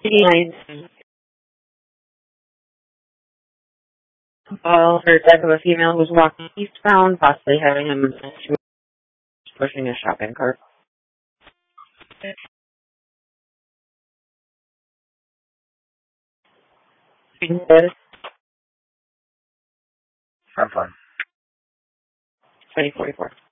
89. Her death of a female who was walking eastbound, possibly having him pushing a shopping cart. Have fun. 2044.